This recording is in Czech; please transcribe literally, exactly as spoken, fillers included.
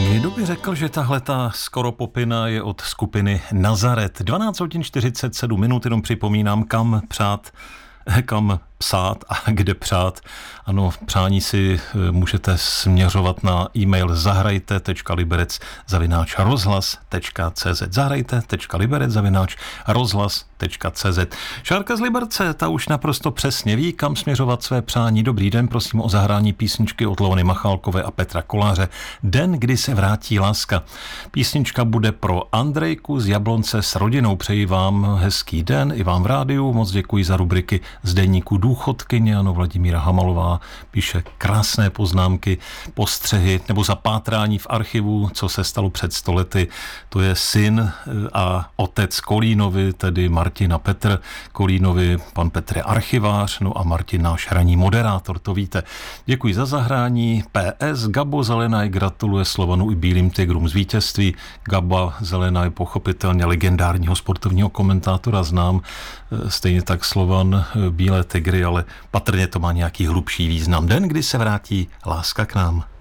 Někdo by řekl, že tahle ta skoro popina je od skupiny Nazaret. dvanáct hodin čtyřicet sedm minut, jenom připomínám, kam přát, kam psát a kde přát. Ano, přání si můžete směřovat na e-mail zahrajte tečka liberec zavináč rozhlas tečka cz zahrajte tečka liberec zavináč rozhlas tečka cz. Šárka z Liberce, ta už naprosto přesně ví, kam směřovat své přání. Dobrý den, prosím o zahrání písničky od Leony Machálkové a Petra Koláře. Den, kdy se vrátí láska. Písnička bude pro Andrejku z Jablonce s rodinou. Přeji vám hezký den, i vám v rádiu. Moc děkuji za rubriky z deníku Důchodkyně. Ano, Vladimíra Hamalová píše krásné poznámky, postřehy nebo zapátrání v archivu, co se stalo před sto lety. To je syn a otec Kolínovi, tedy Martin a Petr Kolínovi. Pan Petr je archivář, no a Martin náš ranní moderátor, to víte. Děkuji za zahrání. P S. Gabo Zelenaj gratuluje Slovanu i Bílým tygrům z vítězství. Gaba Zelenaj pochopitelně legendárního sportovního komentátora znám. Stejně tak Slovan Bílé tygry, ale patrně to má nějaký hlubší význam. Den, kdy se vrátí láska k nám.